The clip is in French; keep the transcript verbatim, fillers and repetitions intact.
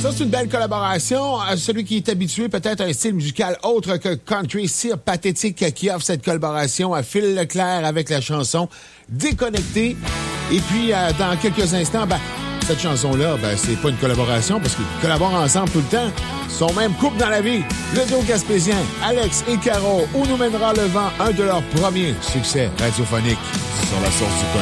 Ça, c'est une belle collaboration. Celui qui est habitué peut-être à un style musical autre que country, Cire Pathétique, qui offre cette collaboration à Phil Leclerc avec la chanson Déconnecté. Et puis, euh, dans quelques instants, ben, cette chanson-là, ben, c'est pas une collaboration parce qu'ils collaborent ensemble tout le temps. Ils sont même couple dans la vie. Le duo gaspésien, Alex et Caro, Où nous mènera le vent, un de leurs premiers succès radiophoniques sur la source du coin.